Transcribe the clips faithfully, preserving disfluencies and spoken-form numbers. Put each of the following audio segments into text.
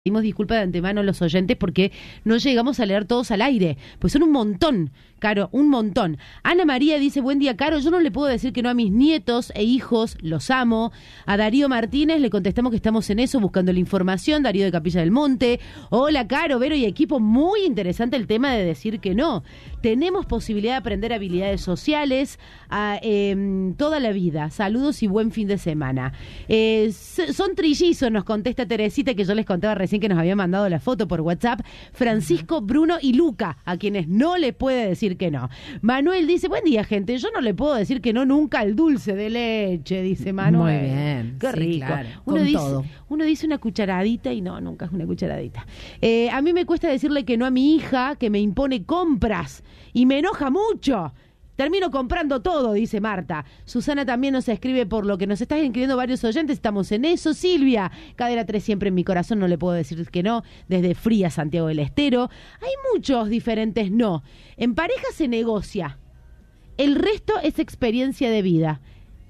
Pedimos disculpas de antemano a los oyentes porque no llegamos a leer todos al aire, pues son un montón, Caro, un montón. Ana María dice, buen día, Caro, yo no le puedo decir que no a mis nietos e hijos, los amo. A Darío Martínez le contestamos que estamos en eso, buscando la información, Darío de Capilla del Monte. Hola, Caro, Vero y equipo, muy interesante el tema de decir que no. Tenemos posibilidad de aprender habilidades sociales a, eh, toda la vida. Saludos y buen fin de semana. Eh, son trillizos, nos contesta Teresita, que yo les contaba recién que nos había mandado la foto por WhatsApp, Francisco, Bruno y Luca, a quienes no le puede decir que no. Manuel dice, buen día, gente, yo no le puedo decir que no nunca al dulce de leche, dice Manuel. Muy bien. Qué sí, rico. Claro, uno, con dice, todo. uno dice una cucharadita y no, nunca es una cucharadita. Eh, a mí me cuesta decirle que no a mi hija, que me impone compras y me enoja mucho. Termino comprando todo, dice Marta. Susana también nos escribe por lo que nos están escribiendo varios oyentes. Estamos en eso. Silvia, cadera tres siempre en mi corazón, no le puedo decir que no. Desde Fría, Santiago del Estero. Hay muchos diferentes no. En pareja se negocia. El resto es experiencia de vida.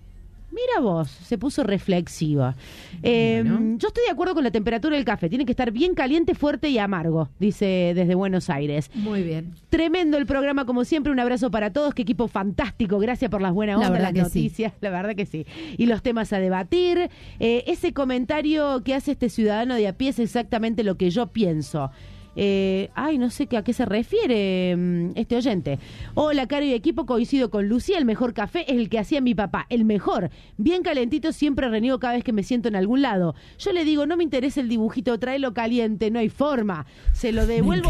Mira vos, se puso reflexiva. Eh, bueno. Yo estoy de acuerdo con la temperatura del café. Tiene que estar bien caliente, fuerte y amargo, dice desde Buenos Aires. Muy bien. Tremendo el programa, como siempre. Un abrazo para todos. Qué equipo fantástico. Gracias por las buenas ondas, las noticias. Sí. La verdad que sí. Y los temas a debatir. Eh, ese comentario que hace este ciudadano de a pie es exactamente lo que yo pienso. Eh, ay, no sé a qué se refiere um, este oyente. Hola, Caro y equipo, coincido con Lucía, el mejor café es el que hacía mi papá, el mejor, bien calentito, siempre reniego cada vez que me siento en algún lado. Yo le digo, no me interesa el dibujito, tráelo caliente, no hay forma. Se lo devuelvo...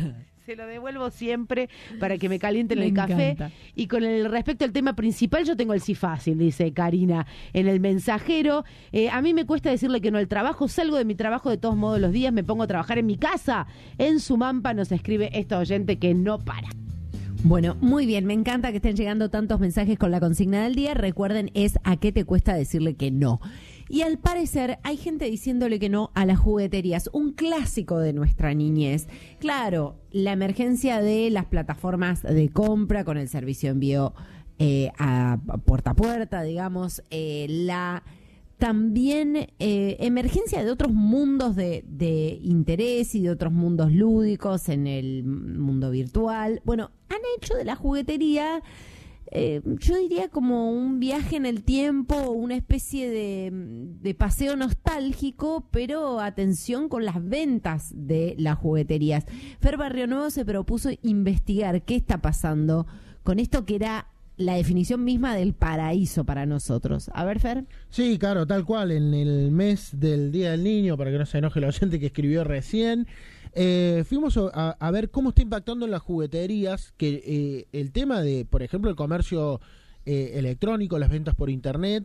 Se lo devuelvo siempre para que me calienten me el encanta. Café. Y con el respecto al tema principal, yo tengo el sí fácil, dice Karina en el mensajero. Eh, a mí me cuesta decirle que no al trabajo. Salgo de mi trabajo de todos modos los días, me pongo a trabajar en mi casa. En Sumampa nos escribe esta oyente que no para. Bueno, muy bien, me encanta que estén llegando tantos mensajes con la consigna del día. Recuerden, es a qué te cuesta decirle que no. Y al parecer hay gente diciéndole que no a las jugueterías, un clásico de nuestra niñez. Claro, la emergencia de las plataformas de compra con el servicio de envío eh, a puerta a puerta, digamos, eh, la... También eh, emergencia de otros mundos de, de interés y de otros mundos lúdicos en el mundo virtual. Bueno, han hecho de la juguetería, eh, yo diría como un viaje en el tiempo, una especie de, de paseo nostálgico, pero atención con las ventas de las jugueterías. Fer Barrionuevo se propuso investigar qué está pasando con esto que era la definición misma del paraíso para nosotros. A ver, Fer. Sí, claro, tal cual, en el mes del Día del Niño, para que no se enoje el oyente que escribió recién, eh, fuimos a, a ver cómo está impactando en las jugueterías, que eh, el tema de, por ejemplo, el comercio eh, electrónico, las ventas por internet,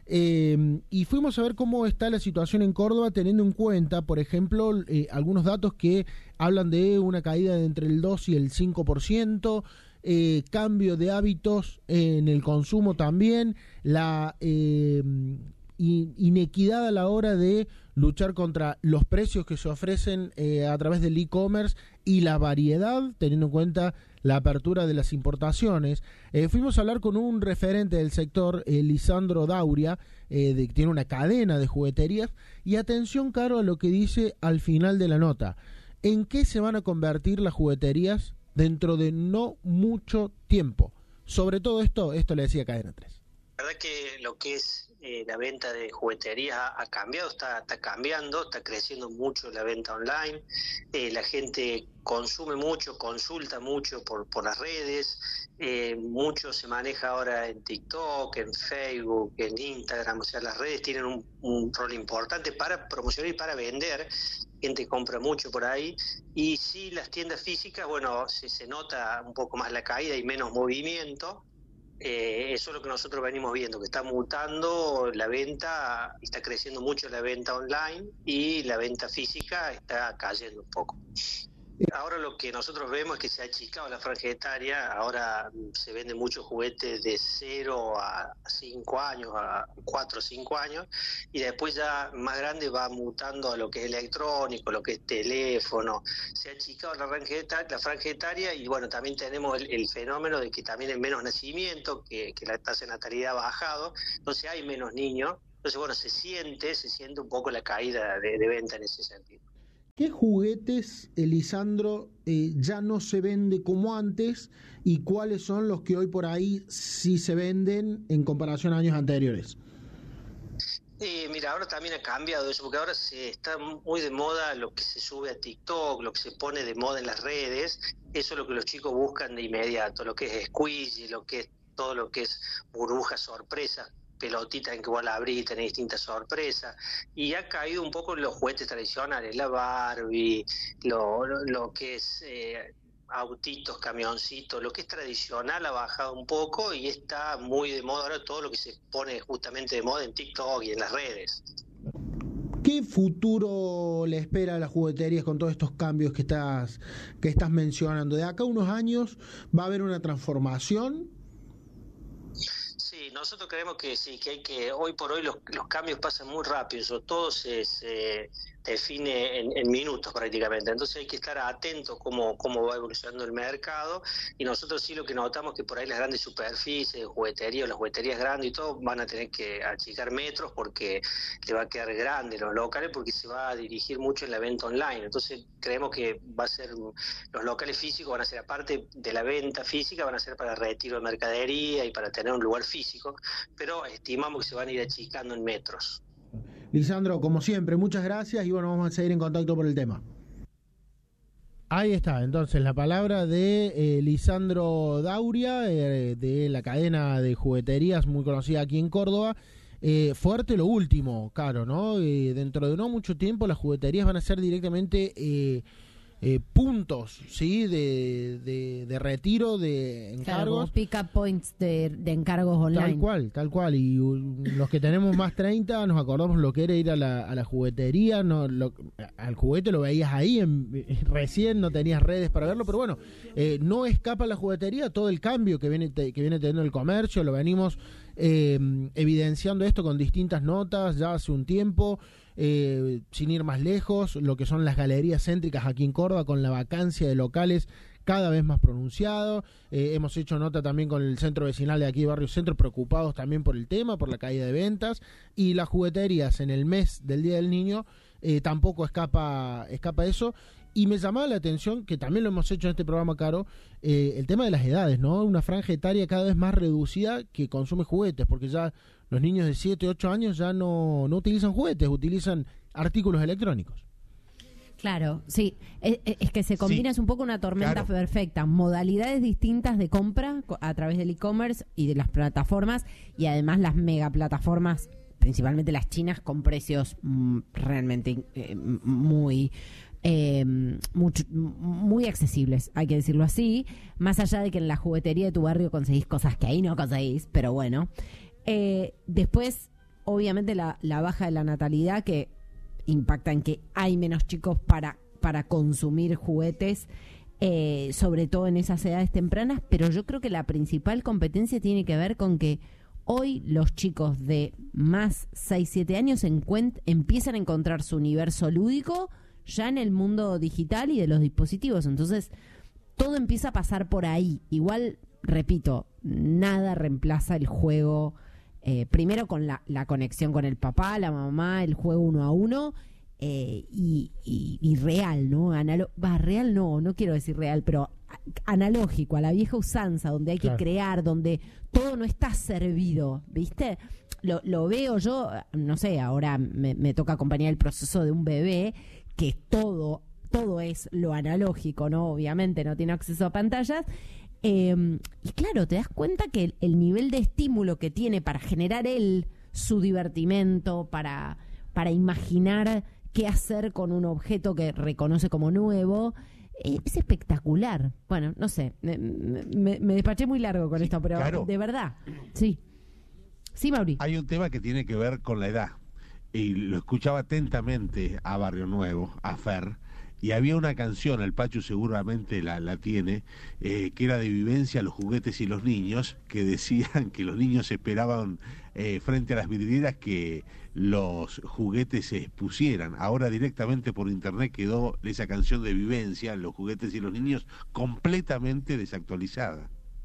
eh, y fuimos a ver cómo está la situación en Córdoba, teniendo en cuenta, por ejemplo, eh, algunos datos que hablan de una caída de entre el dos y el cinco por ciento, Eh, cambio de hábitos en el consumo también, la eh, in, inequidad a la hora de luchar contra los precios que se ofrecen eh, a través del e-commerce y la variedad, teniendo en cuenta la apertura de las importaciones. Eh, fuimos a hablar con un referente del sector, eh, Lisandro Dauria, eh, de, que tiene una cadena de jugueterías, y atención, Caro, a lo que dice al final de la nota. ¿En qué se van a convertir las jugueterías dentro de no mucho tiempo? Sobre todo esto, esto le decía Cadena tres. La verdad que lo que es eh, la venta de jugueterías ha, ha cambiado, está, está cambiando, está creciendo mucho la venta online, eh, la gente consume mucho, consulta mucho por, por las redes, eh, mucho se maneja ahora en TikTok, en Facebook, en Instagram, o sea, las redes tienen un, un rol importante para promocionar y para vender. Gente compra mucho por ahí, y sí, las tiendas físicas, bueno, se, se nota un poco más la caída y menos movimiento. Eh, eso es lo que nosotros venimos viendo, que está mutando la venta, está creciendo mucho la venta online y la venta física está cayendo un poco. Ahora lo que nosotros vemos es que se ha achicado la franja etaria, ahora se venden muchos juguetes de cero a cinco años, a cuatro o cinco años, y después ya más grande va mutando a lo que es electrónico, lo que es teléfono. Se ha achicado la franja etaria, la franja etaria y bueno, también tenemos el, el fenómeno de que también hay menos nacimiento, que, que la tasa de natalidad ha bajado, entonces hay menos niños, entonces bueno, se siente, se siente un poco la caída de, de venta en ese sentido. ¿Qué juguetes, Lisandro, eh, ya no se vende como antes y cuáles son los que hoy por ahí sí se venden en comparación a años anteriores? Eh, mira, ahora también ha cambiado eso, porque ahora se está muy de moda lo que se sube a TikTok, lo que se pone de moda en las redes. Eso es lo que los chicos buscan de inmediato, lo que es squeeze, lo que es todo lo que es burbuja sorpresa, pelotita en que vos la abrís y tenés distintas sorpresas, y ha caído un poco en los juguetes tradicionales, la Barbie, lo, lo, lo que es eh, autitos, camioncitos, lo que es tradicional ha bajado un poco y está muy de moda ahora todo lo que se pone justamente de moda en TikTok y en las redes. ¿Qué futuro le espera a las jugueterías con todos estos cambios que estás, que estás mencionando? ¿De acá a unos años va a haber una transformación? Sí, nosotros creemos que sí, que hay que, hoy por hoy los, los cambios pasan muy rápido, eso todo se, se define en, en minutos prácticamente, entonces hay que estar atentos cómo, cómo va evolucionando el mercado, y nosotros sí lo que notamos que por ahí las grandes superficies de juguetería, las jugueterías grandes y todo, van a tener que achicar metros porque le va a quedar grande los locales, porque se va a dirigir mucho en la venta online, entonces creemos que va a ser, los locales físicos van a ser, aparte de la venta física, van a ser para retiro de mercadería y para tener un lugar físico, pero estimamos que se van a ir achicando en metros. Lisandro, como siempre, muchas gracias y bueno, vamos a seguir en contacto por el tema. Ahí está, entonces, la palabra de eh, Lisandro Dauria, eh, de la cadena de jugueterías muy conocida aquí en Córdoba. Eh, fuerte lo último, Caro, ¿no? Eh, dentro de no mucho tiempo las jugueterías van a ser directamente eh, eh, puntos, ¿sí? De, de, de retiro de encargos. Claro, pick-up points de, de encargos online. Tal cual, tal cual. Y uh, los que tenemos más treinta nos acordamos lo que era ir a la, a la juguetería. No, lo, al juguete lo veías ahí, en, recién no tenías redes para verlo, pero bueno, eh, no escapa la juguetería todo el cambio que viene, te, que viene teniendo el comercio. Lo venimos eh, evidenciando esto con distintas notas ya hace un tiempo. Eh, sin ir más lejos, lo que son las galerías céntricas aquí en Córdoba, con la vacancia de locales cada vez más pronunciado. Eh, hemos hecho nota también con el centro vecinal de aquí, Barrio Centro, preocupados también por el tema, por la caída de ventas, y las jugueterías en el mes del Día del Niño eh, tampoco escapa, escapa eso. Y me llamaba la atención, que también lo hemos hecho en este programa, Caro, eh, el tema de las edades, ¿no? Una franja etaria cada vez más reducida que consume juguetes, porque ya los niños de siete, ocho años ya no, no utilizan juguetes, utilizan artículos electrónicos. Claro, sí, es, es que se combina, sí, es un poco una tormenta claro. perfecta, modalidades distintas de compra a través del e-commerce y de las plataformas, y además las mega plataformas, principalmente las chinas, con precios mm, realmente eh, muy... Eh, mucho, muy accesibles, hay que decirlo así, más allá de que en la juguetería de tu barrio conseguís cosas que ahí no conseguís, pero bueno. Eh, después, obviamente, la, la baja de la natalidad, que impacta en que hay menos chicos para, para consumir juguetes, eh, sobre todo en esas edades tempranas, pero yo creo que la principal competencia tiene que ver con que hoy los chicos de más seis, siete años encuent- empiezan a encontrar su universo lúdico ya en el mundo digital y de los dispositivos, entonces todo empieza a pasar por ahí. Igual, repito, nada reemplaza el juego, eh, primero con la, la conexión con el papá, la mamá, el juego uno a uno, eh, y, y, y real, ¿no? Analo- va, real no, no quiero decir real, pero analógico, a la vieja usanza, donde hay claro. que crear, donde todo no está servido, ¿viste? Lo, lo veo yo, no sé, ahora me, me toca acompañar el proceso de un bebé, que todo, todo es lo analógico, ¿no? Obviamente no tiene acceso a pantallas. Eh, y claro, te das cuenta que el, el nivel de estímulo que tiene para generar él su divertimento, para, para imaginar qué hacer con un objeto que reconoce como nuevo, eh, es espectacular. Bueno, no sé, me, me, me despaché muy largo con sí, esto, pero claro. de verdad, sí. Sí, Mauri. Hay un tema que tiene que ver con la edad. Y lo escuchaba atentamente a Barrio Nuevo, a Fer, y había una canción, el Pachu seguramente la, la tiene, eh, que era de Vivencia, los juguetes y los niños, que decían que los niños esperaban eh, frente a las vidrieras que los juguetes se expusieran. Ahora directamente por internet quedó esa canción de Vivencia, los juguetes y los niños, completamente desactualizada.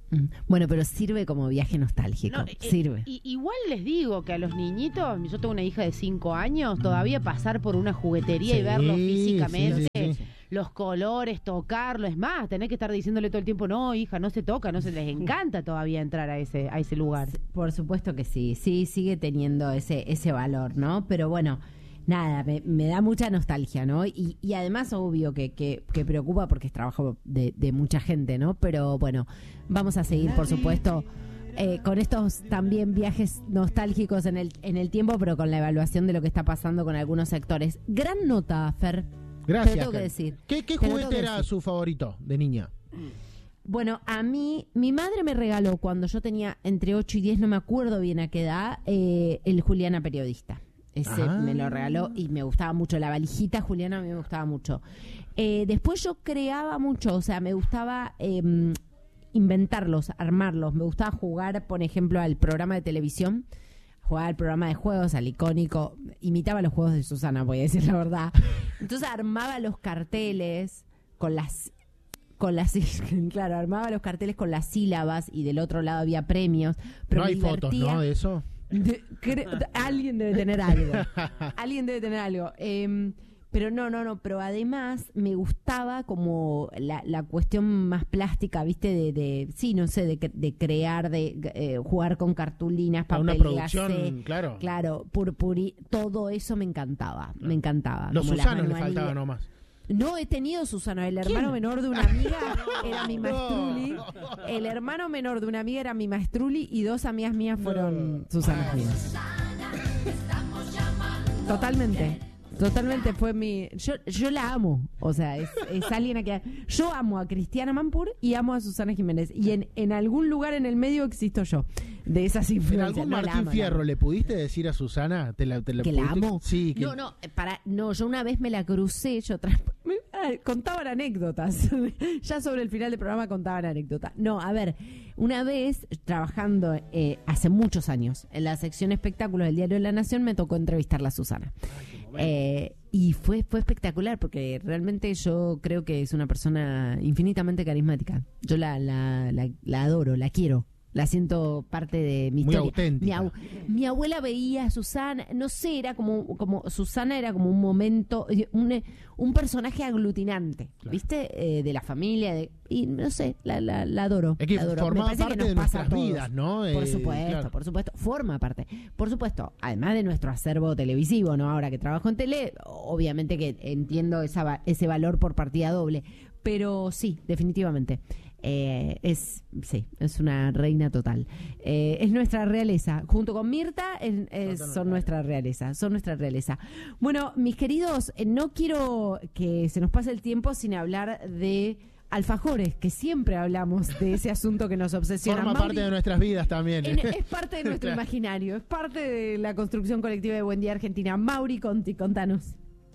Bueno, pero sirve como viaje nostálgico, no, sirve. Eh, igual les digo que a los niñitos, yo tengo una hija de cinco años, todavía pasar por una juguetería sí, y verlo físicamente, sí, sí, sí. los colores, tocarlo, es más, tenés que estar diciéndole todo el tiempo, no, hija, no se toca, no se les encanta todavía entrar a ese a ese lugar. Por supuesto que sí, sí, sigue teniendo ese ese valor, ¿no? Pero bueno, nada, me, me da mucha nostalgia, ¿no? Y, y además, obvio, que, que, que preocupa porque es trabajo de, de mucha gente, ¿no? Pero bueno, vamos a seguir, por supuesto, eh, con estos también viajes nostálgicos en el, en el tiempo, pero con la evaluación de lo que está pasando con algunos sectores. Gran nota, Fer. Gracias. Te lo tengo que decir. ¿Qué, qué Te lo juguete tengo que era decir. su favorito de niña? Bueno, a mí, mi madre me regaló cuando yo tenía entre ocho y diez, no me acuerdo bien a qué edad, eh, el Juliana Periodista. Ese Ah. me lo regaló y me gustaba mucho. La valijita Juliana a mí me gustaba mucho. Eh, después yo creaba mucho, o sea, me gustaba eh, inventarlos, armarlos. Me gustaba jugar, por ejemplo, al programa de televisión. Jugaba al programa de juegos, al icónico. Imitaba los juegos de Susana, voy a decir la verdad. Entonces armaba los carteles con las... con las claro, armaba los carteles con las sílabas y del otro lado había premios. Pero No hay me fotos, divertía. ¿no? De eso. De, cre- alguien debe tener algo. Alguien debe tener algo. Eh, pero no, no, no. Pero además me gustaba como la, la cuestión más plástica, ¿viste? De, de sí, no sé, de, de crear, de eh, jugar con cartulinas, Para papel una producción, glacé. claro. Claro, purpuri, todo eso me encantaba. Me encantaba. Los Como las Susanos le manualidades. faltaban nomás. No he tenido Susana, el hermano menor de una amiga era mi maestruli, No. el hermano menor de una amiga era mi maestruli y dos amigas mías fueron Susana mías. Totalmente, totalmente fue mi, yo yo la amo, o sea, es, es alguien a que yo amo a Cristiana Mampur y amo a Susana Jiménez y en, en algún lugar en el medio existo yo de esas ¿En influencias. algún No, la Martín amo, la Fierro amo. le pudiste decir a Susana? ¿Te la, te la ¿Que la pudiste- amo? Sí. Que... No, no, eh, para, no, yo una vez me la crucé, yo tra- me- ah, contaban anécdotas. Ya sobre el final del programa contaban anécdotas. No, a ver, una vez trabajando eh, hace muchos años en la sección espectáculos del Diario de la Nación me tocó entrevistarla a Susana. Eh, y fue fue espectacular porque realmente yo creo que es una persona infinitamente carismática. Yo la, la, la, la adoro, la quiero. La siento parte de mi Muy historia. auténtica. Mi, abu- mi abuela veía a Susana, no sé, era como, como Susana era como un momento, un, un personaje aglutinante, Claro. ¿viste? Eh, de la familia, de, y no sé, la, la, la adoro. Es que la adoro. Me formaba parece que parte nos de pasa a nuestras todos. vidas, ¿no? Por Eh, supuesto, claro. por supuesto, forma parte. Por supuesto, además de nuestro acervo televisivo, ¿no? Ahora que trabajo en tele, obviamente que entiendo esa, va- ese valor por partida doble, pero sí, definitivamente. Eh, es sí, es una reina total. Eh, es nuestra realeza. Junto con Mirta es- es- son nuestra realeza. Son nuestra realeza. Bueno, mis queridos, eh, no quiero que se nos pase el tiempo sin hablar de alfajores, que siempre hablamos de ese asunto que nos obsesiona. Forma Mauri, parte de nuestras vidas también. en- es parte de nuestro imaginario, es parte de la construcción colectiva de Buen Día Argentina. Mauri Conti, contanos.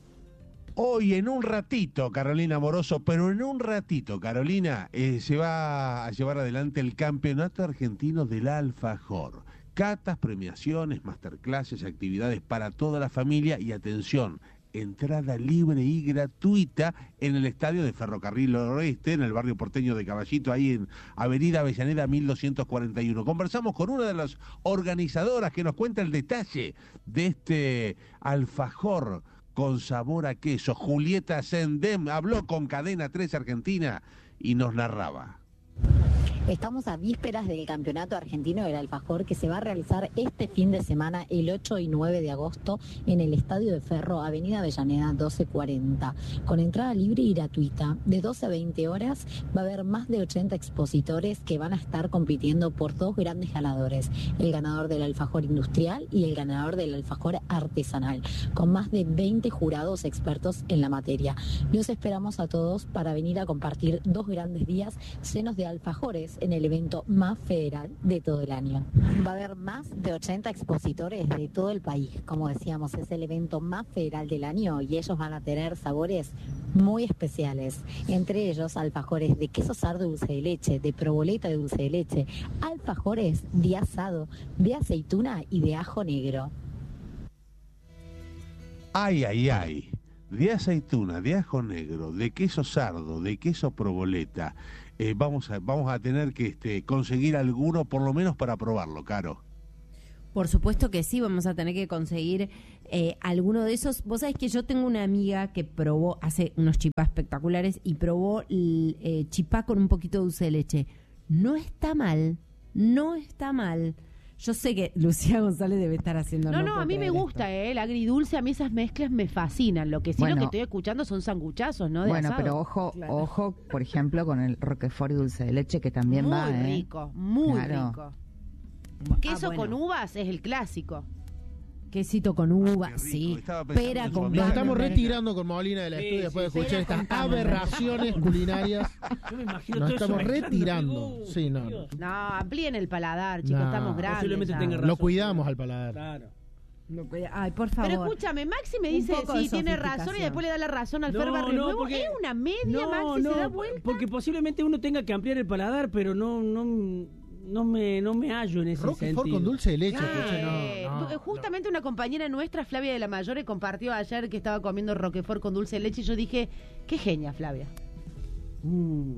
Hoy en un ratito, Carolina Moroso, pero en un ratito, Carolina, eh, se va a llevar adelante el Campeonato Argentino del Alfajor. Catas, premiaciones, masterclasses, actividades para toda la familia y atención, entrada libre y gratuita en el estadio de Ferrocarril Oeste, en el barrio porteño de Caballito, ahí en Avenida Avellaneda mil doscientos cuarenta y uno. Conversamos con una de las organizadoras que nos cuenta el detalle de este alfajor con sabor a queso. Julieta Sendem habló con Cadena tres Argentina y nos narraba. Estamos a vísperas del Campeonato Argentino del Alfajor que se va a realizar este fin de semana, el ocho y nueve de agosto, en el Estadio de Ferro, Avenida Avellaneda doce cuarenta. Con entrada libre y gratuita, de doce a veinte horas, va a haber más de ochenta expositores que van a estar compitiendo por dos grandes ganadores, el ganador del alfajor industrial y el ganador del alfajor artesanal, con más de veinte jurados expertos en la materia. Los esperamos a todos para venir a compartir dos grandes días llenos de alfajores en el evento más federal de todo el año. Va a haber más de ochenta expositores de todo el país. Como decíamos, es el evento más federal del año y ellos van a tener sabores muy especiales. Entre ellos, alfajores de queso sar de dulce de leche, de proboleta de dulce de leche, alfajores de asado, de aceituna y de ajo negro. Ay, ay, ay. de aceituna, de ajo negro, de queso sardo, de queso provoleta. Eh, vamos a vamos a tener que este, conseguir alguno, por lo menos para probarlo, Caro. Por supuesto que sí, vamos a tener que conseguir eh, alguno de esos. Vos sabés que yo tengo una amiga que probó, hace unos chipá espectaculares, y probó el eh, chipá con un poquito de dulce de leche. No está mal, no está mal. Yo sé que Lucía González debe estar haciendo... No, no, no a mí me gusta, eh, el agridulce, a mí esas mezclas me fascinan. Lo que sí, bueno, lo que estoy escuchando son sanguchazos, ¿no? De bueno, asado. Pero ojo, claro. ojo, por ejemplo, con el roquefort y dulce de leche, que también muy va, Muy ¿eh? rico, muy claro. rico. Queso ah, bueno. con uvas es el clásico. Quesito con uvas, sí. Pera con Nos estamos retirando con Molina de la sí, estudio sí, después sí, de escuchar estas aberraciones culinarias. Yo me imagino Nos estamos retirando. Uh, sí, no, no. No, amplíen el paladar, chicos, no, estamos grandes. Tenga razón, lo cuidamos al paladar. Claro. No, ay, por favor. Pero escúchame, Maxi me dice sí, tiene razón y después le da la razón al Fer no, Barrio no, Nuevo. Porque, ¿es una media, no, Maxi? No, ¿se da vuelta? Porque posiblemente uno tenga que ampliar el paladar, pero no... no No me, no me hallo en ese Roquefort sentido. con dulce de leche. Ah, no, no, justamente no. Una compañera nuestra, Flavia de la Mayore, compartió ayer que estaba comiendo Roquefort con dulce de leche y yo dije, qué genia, Flavia. Mm.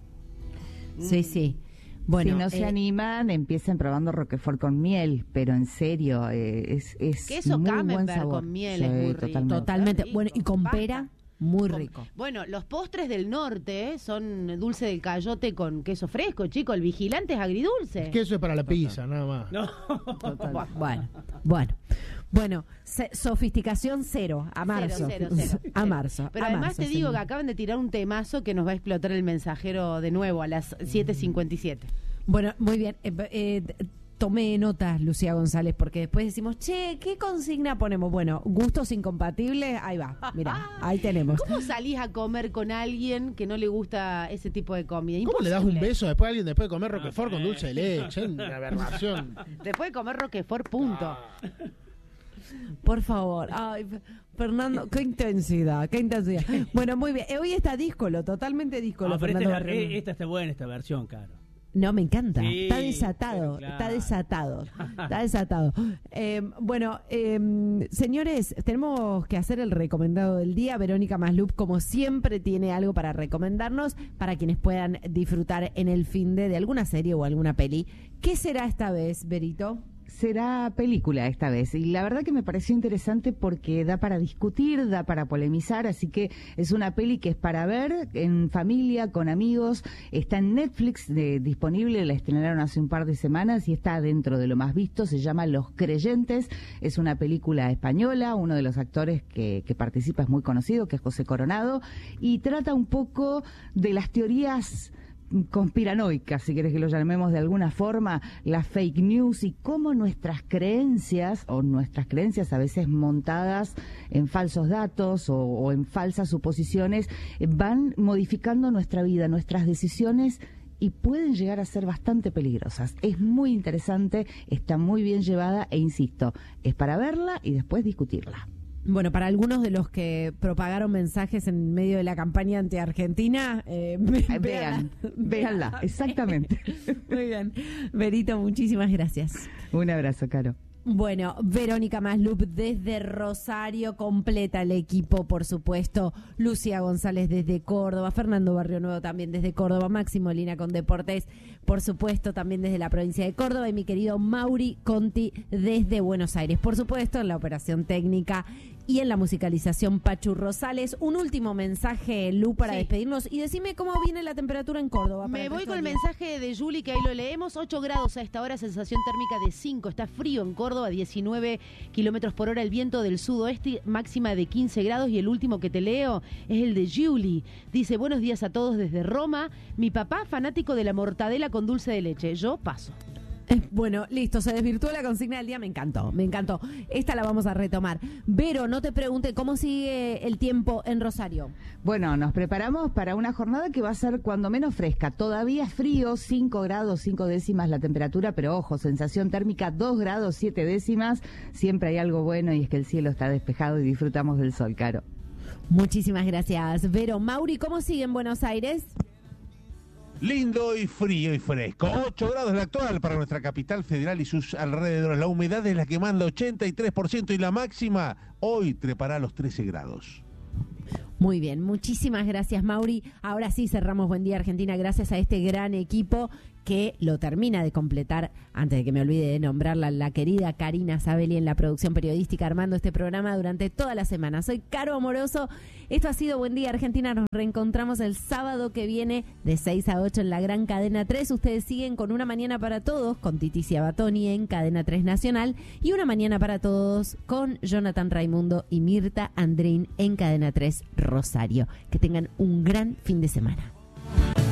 Sí, sí. Bueno, si no eh, se animan, empiecen probando Roquefort con miel, pero en serio, eh, es, es queso muy camembert buen sabor. con miel sí, es muy rico. Totalmente. totalmente. Bueno, y con pera... Muy rico. Bueno, los postres del norte son dulce del cayote con queso fresco, chico. El vigilante es agridulce. Es que eso es para la pizza, nada más. No. Total. Bueno, bueno. Bueno, se, sofisticación cero, a marzo. Cero, cero, cero, a marzo. Pero a además marzo, te digo señor. que acaban de tirar un temazo que nos va a explotar el mensajero de nuevo a las siete cincuenta y siete. Bueno, muy bien. Eh, eh, Tomé notas, Lucía González, porque después decimos, che, ¿qué consigna ponemos? Bueno, gustos incompatibles, ahí va, mira, ahí tenemos. ¿Cómo salís a comer con alguien que no le gusta ese tipo de comida? ¿Cómo Imposible. le das un beso después a alguien después de comer Roquefort con dulce de leche? Una aberración. Después de comer Roquefort, punto. Por favor. Ay, Fernando, qué intensidad, qué intensidad. Bueno, muy bien. Hoy está díscolo, totalmente díscolo. Ah, pero Fernando esta, esta, esta está buena, esta versión, Caro. No, me encanta. Sí, está desatado, claro. está desatado, está desatado. Eh, bueno, eh, señores, tenemos que hacer el recomendado del día. Verónica Maslup, como siempre, tiene algo para recomendarnos para quienes puedan disfrutar en el fin de, de alguna serie o alguna peli. ¿Qué será esta vez, Berito? Será película esta vez, y la verdad que me pareció interesante porque da para discutir, da para polemizar, así que es una peli que es para ver en familia, con amigos. Está en Netflix, de, disponible, la estrenaron hace un par de semanas y está dentro de lo más visto. Se llama Los Creyentes, es una película española. Uno de los actores que, que participa es muy conocido, que es José Coronado, y trata un poco de las teorías conspiranoicas, si querés que lo llamemos de alguna forma, las fake news, y cómo nuestras creencias, o nuestras creencias a veces montadas en falsos datos o, o en falsas suposiciones, eh, van modificando nuestra vida, nuestras decisiones, y pueden llegar a ser bastante peligrosas. Es muy interesante, está muy bien llevada e insisto, es para verla y después discutirla. Bueno, para algunos de los que propagaron mensajes en medio de la campaña anti-Argentina, eh, vean, vean, véanla, exactamente. Muy bien. Berito, muchísimas gracias. Un abrazo, Caro. Bueno, Verónica Maslup desde Rosario, completa el equipo, por supuesto. Lucía González desde Córdoba, Fernando Barrio Nuevo también desde Córdoba, Maxi Molina con Deportes, por supuesto, también desde la provincia de Córdoba, y mi querido Mauri Conti desde Buenos Aires. Por supuesto, en la operación técnica y en la musicalización, Pachu Rosales. Un último mensaje, Lu, para sí. despedirnos, y decime cómo viene la temperatura en Córdoba. Me voy con el mensaje de Juli, que ahí lo leemos. ocho grados a esta hora, sensación térmica de cinco. Está frío en Córdoba, diecinueve kilómetros por hora el viento del sudoeste, máxima de quince grados. Y el último que te leo es el de Juli. Dice, buenos días a todos desde Roma. Mi papá, fanático de la mortadela con dulce de leche. Yo paso. Bueno, listo, se desvirtuó la consigna del día, me encantó, me encantó. Esta la vamos a retomar. Vero, no te pregunte, ¿cómo sigue el tiempo en Rosario? Bueno, nos preparamos para una jornada que va a ser cuando menos fresca. Todavía frío, cinco grados, cinco décimas la temperatura, pero ojo, sensación térmica dos grados, siete décimas. Siempre hay algo bueno, y es que el cielo está despejado y disfrutamos del sol, Caro. Muchísimas gracias, Vero. Mauri, ¿cómo sigue en Buenos Aires? Lindo y frío y fresco. ocho grados la actual para nuestra capital federal y sus alrededores. La humedad es la que manda ochenta y tres por ciento y la máxima hoy trepará a los trece grados. Muy bien, muchísimas gracias, Mauri. Ahora sí cerramos Buen Día Argentina gracias a este gran equipo que lo termina de completar, antes de que me olvide de nombrarla, la querida Karina Sabelli en la producción periodística, armando este programa durante toda la semana. Soy Caro Amoroso, esto ha sido Buen Día Argentina, nos reencontramos el sábado que viene de seis a ocho en la gran Cadena tres. Ustedes siguen con Una Mañana para Todos con Titi Ciabatoni en Cadena tres Nacional y Una Mañana para Todos con Jonathan Raimundo y Mirta Andrín en Cadena tres Rosario. Que tengan un gran fin de semana.